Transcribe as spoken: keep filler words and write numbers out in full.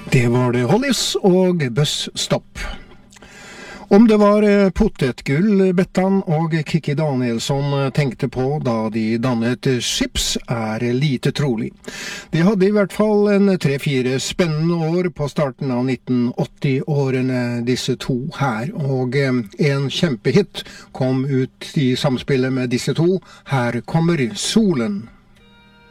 Det var det Hollies og Bus Stop. Om det var potetgull Bettan og Kikki Danielsson tenkte på da de dannet Chips, er lite trolig. De hadde i hvert fall en tre-fire spennende år på starten av nitten åtti-årene, disse to her, og en kjempehit kom ut i samspillet med disse to. Her kommer Solen.